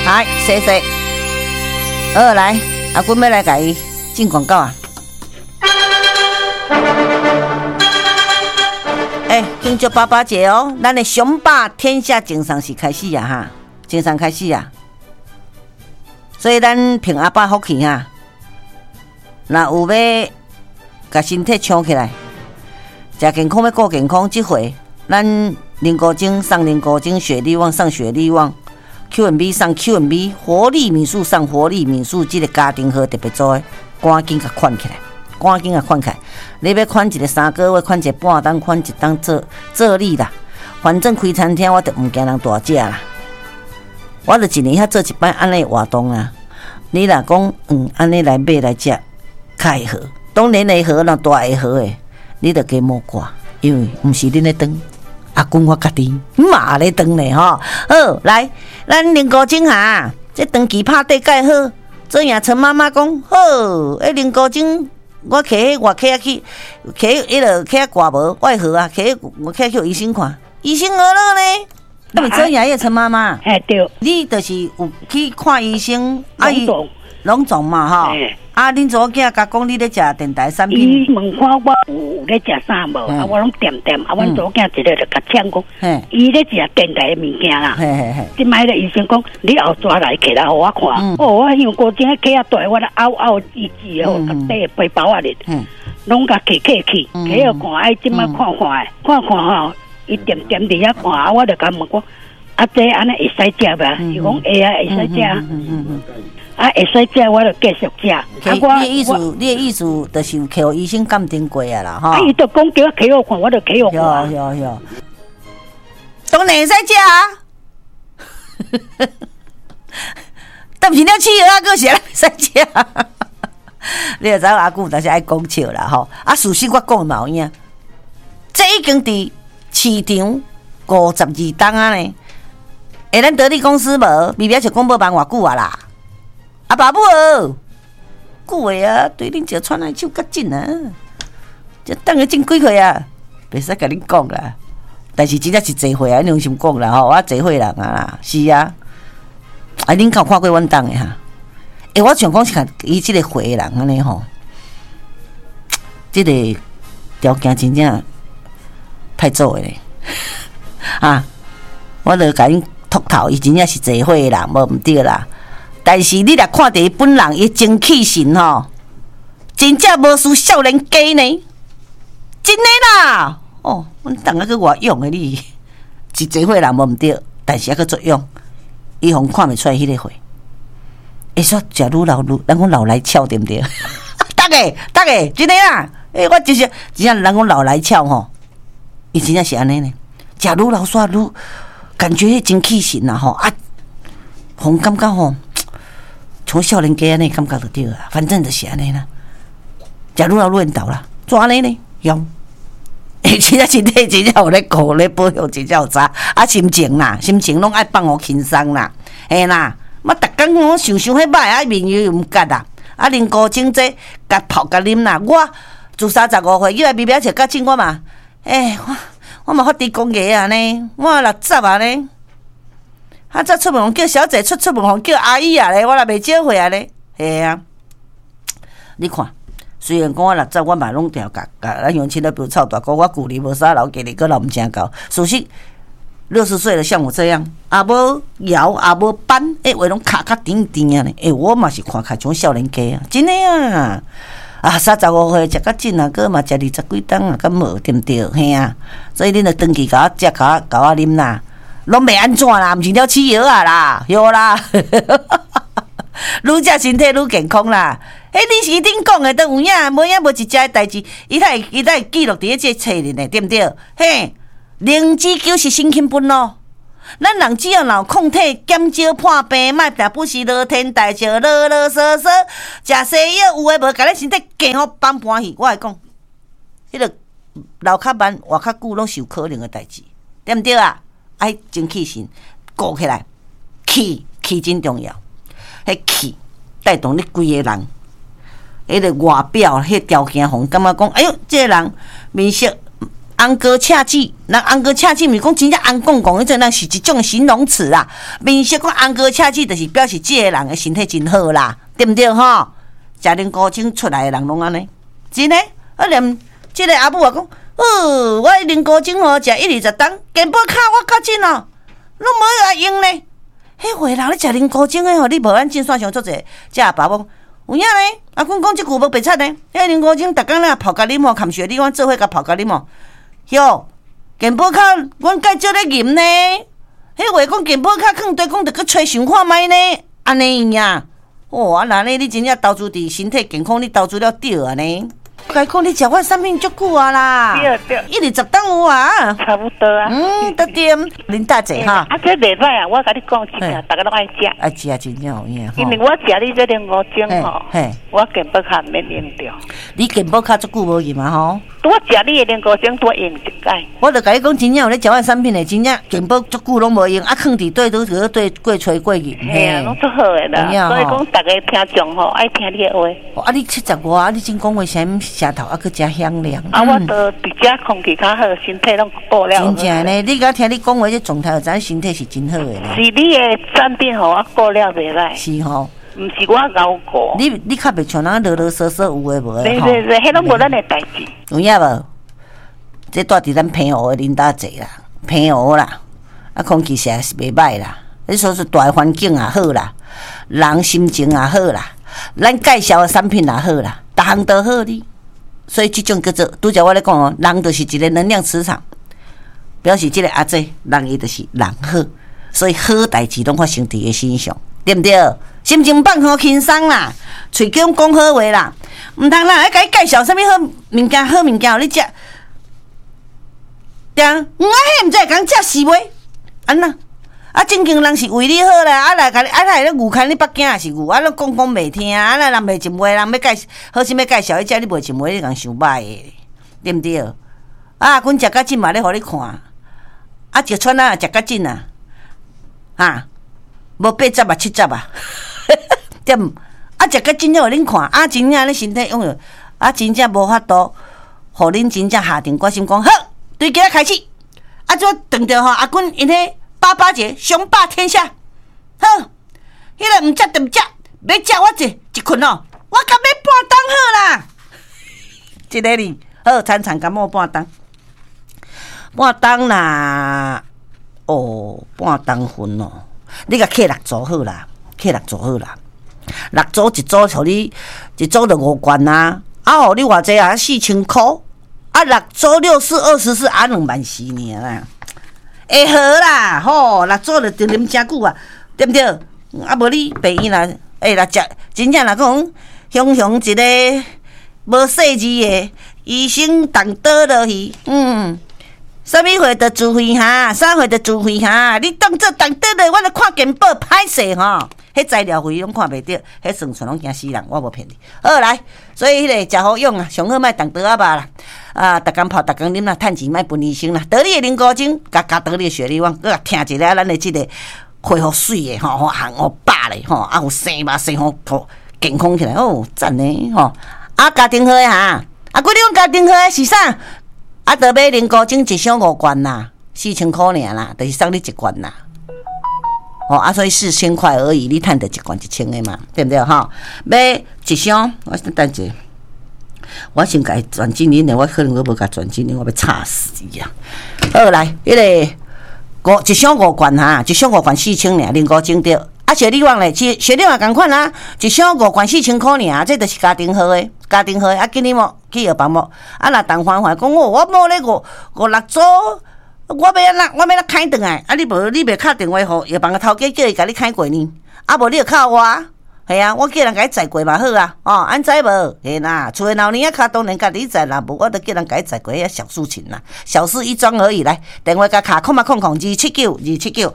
来，谢谢。来，阿君要来给伊进广告啊！庆祝爸爸节哦！咱的雄霸天下精神是开始啊哈，精神开始啊！所以咱凭阿爸福气哈，若有要甲身体抢起来，食健康要顾健康，这回咱林国精上林国精，雪力旺上雪力旺 ，QMB 上 QMB， 活力民宿上活力民宿，这个家庭号特别做的，赶紧甲款起来。赶紧啊，款起来！你要款一个3个月，款一个半当，款一当做你啦。反正开餐厅我就唔惊人大只啦。我就一年遐做一摆安尼活动啊。你若讲安尼来买来食，较会好。当然会好，若大会好诶，你就加莫挂，因为唔是恁咧当。阿公我家己嘛咧当咧吼。好，来，咱林国精哈，这长期拍底介好。这样陈妈妈讲好，林国精。我摕迄外客去，摕迄落客挂无，我会好啊，摕我客去医生看，医生好了呢。你们这样也陈妈妈， 对， 你就是有去看医生， 拢总嘛吼。恁祖囝甲讲你咧食电台产品， 伊问看我有咧食啥无，我拢点，阮祖囝一个就甲呛讲，伊咧食电台的物件啦。即摆咧医生讲，你后抓来起来互我看，我因为过前迄起啊大，我咧凹吱吱哦，甲底背包啊咧，拢甲起，起互看，哎，即摆看吼，伊点伫遐看，我就甲问讲，这安尼会使食吧？伊讲会啊，会使食。会使食，我就继续食。 你的意思就是有给医生鉴定过啊啦，哈。 伊就讲叫我给我看，我就给我看。 有。当然会使食啊。但是了饲药啊，个是会使食。你就知道阿姑但是爱讲笑啦，吼。事实我讲嘛有影，这已经伫市场52档啊呢。咱得力公司无，微表就公布办偌久啊啦。爸母久诶啊，对恁这穿来手较紧啊，这等个真几岁啊，袂使甲恁讲啦。但是真正是侪岁啊，良心讲啦吼，我侪岁人啊啦，是啊。恁敢有看过阮档诶哈？我想讲是看伊即个岁人安尼吼，即个条件真正太做诶咧我著甲恁秃头，伊真正是侪岁人，无毋对啦。但是你若看到伊本人，伊精气神吼，真正无输少年家呢，真的啦！阮当下去外用的你，是侪岁人无毋对，但是还佫作用，伊互看袂出来迄个岁。会说食愈老愈，咱讲老来俏对毋对？大家，真的啦！我就是真正人讲老来俏吼，伊真正是安尼呢，食愈老煞愈，感觉迄精气神啦吼互感觉吼。从少年家安尼感觉就对啊，反正就是安尼啦。食愈老愈倒啦，怎安尼呢？用，真正身体真正有咧顾咧保养，真正有差。心情拢爱放互轻松啦，啦。逐工我想迄歹面又毋夹啦。啉高精这甲泡甲啉啦。我自35岁，以来微表切较紧我嘛。我嘛发伫讲个啊呢，我60啊呢。早出门叫小姐出门叫阿姨啊咧，我也袂少岁啊咧，啊！你看，虽然讲我60，我嘛拢调甲咱乡亲咧比如臭大哥，我旧年无啥老家己个老毋正高，事实60岁了像我这样，也无摇也无斑，话拢卡甜甜啊咧，我嘛是看像少年家啊，真诶啊！35岁食较紧啊，个嘛食20几档啊，敢无对毋对？嘿啊！所以恁着长期甲我食，甲我啉啦。拢袂安怎啦，毋是了饲药啊啦，有啦，愈食身体愈健康啦。你是顶讲的都有影，无影无一只的代志，伊才会记录伫即个册里呢，对毋对？零指九是身轻本咯。咱人只要有抗体，减少破病，莫定不是乐天大笑，啰啰嗦嗦，食西药有诶无，甲咱身体健好放欢喜。我会讲，迄个老较慢，活较久，拢是有可能诶代志，对毋对啊？爱精气神，顾起来，气真重要。迄气带动你规个人，迄个外表迄条件，互感觉讲，哎哟，这个人面色昂哥恰记，人昂哥恰记，毋是讲真正昂公公，迄阵人是一种形容词啦。面色讲昂哥恰记，就是表示这个人的身体真好啦，对不对吼？食人高精出来的人拢安尼，真诶。啊连这个阿母也讲，我人高精吼食120担，健保卡我较真哦，拢无来用咧。迄回人咧食人高精诶吼，你无咱精算上做者，这阿爸讲。有影呢，阿公讲即句无白贼呢。迄人高精逐工咧泡咖啉吼，含雪你阮做伙甲泡咖啉吼。哟，健保卡阮介少咧啉呢。迄话讲健保卡囥对讲着去揣想看觅呢，安尼呀。哦，啊那呢你真正投资伫身体健康，你投资了对啊呢。该讲你食我产品足久啊啦，120担有啊， 差不多啊。 得点恁大姐哈。 啊，这袂歹啊，我甲你讲真正，大家拢爱食。 爱食啊，真正有影。 因为我食你这人五种吼，我健保卡免用着。 你健保卡足久无用啊吼？ 我食你的人五种多用一解。 我就甲你讲，真正有咧食我产品的，真正健保足久拢无用，啊，囥伫对都对过吹过去。 嘿啊，拢足好诶啦。所以讲，大家听众吼爱听你的话。 啊，你75啊，你真讲话声舌头啊，佫真响亮。 啊，我都伫遮空气较好，身体拢顾了。 真正呢，你甲听你讲话这状态，就知身体是真好诶。 是你的产品吼，我顾了袂歹。 是吼。 毋是我熬过。 你较袂像咱啰啰嗦嗦有诶无诶吼。对，迄拢无咱诶代志。 有影无？这住伫咱平湖诶林大姐啦，平湖啦，啊，空气实在是袂歹啦。你说是大环境也好啦，人心情也好啦，咱介绍诶产品也好啦，逐项都好哩。所以即种叫做，拄则我咧讲哦，人就是一个能量磁场，表示即个阿姐人伊就是人好，所以好代志拢发生伫伊身上，对不对？心情放好轻松啦，喙讲讲好话啦，毋通人来甲你介绍啥物好物件，好物件互你食。对啊，迄毋知会讲食死袂？安那？啊，正经人是为你好啦，啊来甲你，啊来咧牛看你北京也是牛，啊咧讲袂听，啊来人袂进话，人要介好心要介绍你食，你袂进话，你共想歹诶，对毋对？啊，阮食甲真嘛咧，互你看，啊一串啊食甲真啊，啊，无8十啊7十啊，对毋？啊食甲真了，互恁看，啊真正咧身体用着，啊真正无法度，互恁真正下定决心讲好。对今仔开始，啊，就等着吼阿君因迄88节雄霸天下，好，迄个毋食就毋食，要食我一困哦，我甲要半当好啦，一个哩，好，餐感冒半当啦，哦，半当分哦，你甲刻6组好啦，刻6组好啦，6组一组，互你一组就5罐啦，啊，互你偌济啊，4000块。啊，6组6四24啊，24000尔啦，会好啦，吼，6组就啉真久啊，对不对？啊，无你病院啦，来食，真正啦讲，雄一个无细字的医生动倒落去，啥物货着自费哈，啥货着自费哈，你当做动倒落，我著看健保歹势吼。迄材料费拢看袂着，迄算算拢惊死人，我无骗你。好来，所以迄个食好用啊，上好莫动倒啊吧啦，啊，逐工泡，逐工啉啦，趁钱莫分医生啦。得你的人高精，甲得你的雪梨旺，佮听一下咱的即个恢复水的吼，行哦饱咧吼，啊有生嘛生好健康起来哦，赞呢吼。啊家庭号的哈，啊规种家庭号的是啥？啊得买人高精一箱5罐啦，4000块尔啦，就是送你1罐啦。哦，啊，所以4000块而已，你赚得1罐1000的嘛，对不对哈？买一箱，我等者，我先甲伊转经理呢，我可能我无甲转经理，我要吵死伊啊！好来，迄个一箱5罐哈，一箱5罐4000尔，零高精着。啊，雪莉旺咧，雪莉旺共款啊，一箱5罐4000块尔，这就是家庭号的，家庭号的。啊，今日mo去药房mo，啊，若陈欢欢讲我冇咧5-6组。我要来开转来，啊！你袂敲电话互药房个头家叫伊甲你开过呢？啊，无你就靠我，系啊，我叫人甲伊载过嘛好啊，哦，安知无？嘿啦，厝诶老年啊，卡当然家己载啦，无我都叫人甲伊载过遐小事情啦，小事一桩而已。来，电话甲卡279279279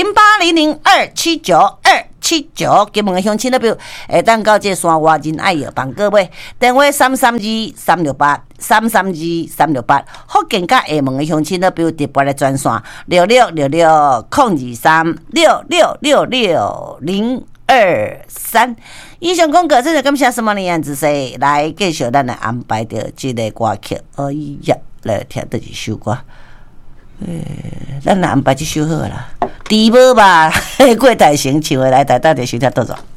0800279279，金门诶乡亲那边会当到这山外仁爱药房各位，电话332-368，福建甲厦门诶乡亲那边特别的专线6666-023，以上讲过，这就感谢什么呢？样子说来继续咱来安排着这个歌曲。哎呀， 来听倒一首歌。咱来安排这首好啦，猪无吧，郭台成唱的来台，大家收听倒走。